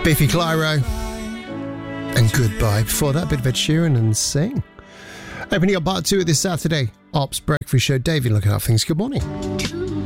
Biffy Clyro and Goodbye. Before that, a bit of Ed Sheeran and Sing. Opening up part 2 of this Saturday Ops Breakfast Show. David, looking at things. Good morning.